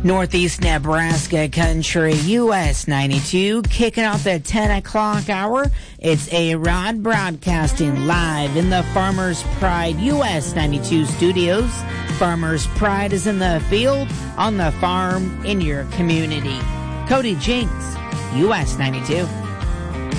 Northeast Nebraska Country, US 92, kicking off the 10 o'clock hour. It's A-Rod broadcasting live in the Farmers Pride US 92 studios. Farmers Pride is in the field, on the farm, in your community. Cody Jinks, US 92.